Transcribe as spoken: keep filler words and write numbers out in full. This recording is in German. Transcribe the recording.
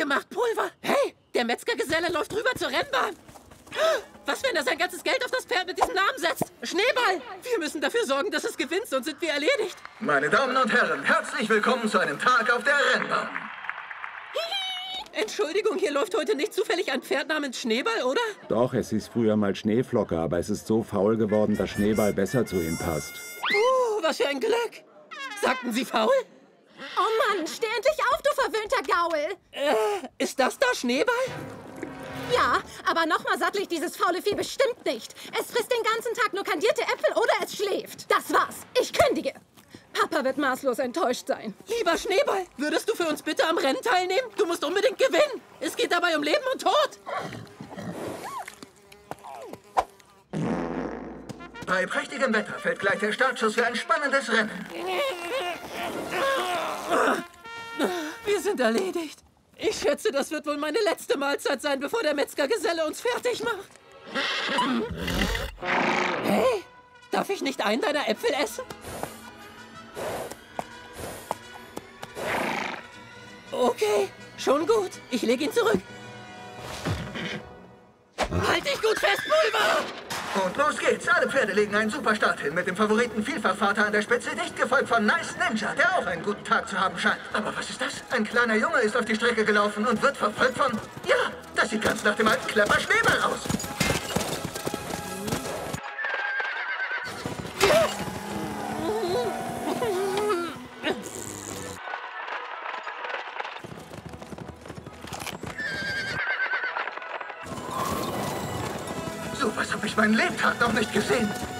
gemacht, Pulver. Hey, der Metzgergeselle läuft rüber zur Rennbahn. Was, wenn er sein ganzes Geld auf das Pferd mit diesem Namen setzt? Schneeball! Wir müssen dafür sorgen, dass es gewinnt, sonst sind wir erledigt. Meine Damen und Herren, herzlich willkommen zu einem Tag auf der Rennbahn. Entschuldigung, hier läuft heute nicht zufällig ein Pferd namens Schneeball, oder? Doch, es hieß früher mal Schneeflocke, aber es ist so faul geworden, dass Schneeball besser zu ihm passt. Puh, was für ein Glück. Sagten Sie faul? Oh Mann, steh endlich auf, du verwöhnter Gaul! Äh, ist das da Schneeball? Ja, aber nochmal sattel ich dieses faule Vieh bestimmt nicht. Es frisst den ganzen Tag nur kandierte Äpfel oder es schläft. Das war's. Ich kündige. Papa wird maßlos enttäuscht sein. Lieber Schneeball, würdest du für uns bitte am Rennen teilnehmen? Du musst unbedingt gewinnen. Es geht dabei um Leben und Tod. Bei prächtigem Wetter fällt gleich der Startschuss für ein spannendes Rennen. Wir sind erledigt. Ich schätze, das wird wohl meine letzte Mahlzeit sein, bevor der Metzgergeselle uns fertig macht. Hey, darf ich nicht einen deiner Äpfel essen? Okay, schon gut. Ich lege ihn zurück. Halt dich gut fest, Pulver! Und los geht's. Alle Pferde legen einen super Start hin. Mit dem Favoriten Vielfachvater an der Spitze, dicht gefolgt von Nice Ninja, der auch einen guten Tag zu haben scheint. Aber was ist das? Ein kleiner Junge ist auf die Strecke gelaufen und wird verfolgt von... Ja, das sieht ganz nach dem alten Klepper Schneeball aus. So was habe ich meinen Lebtag noch nicht gesehen.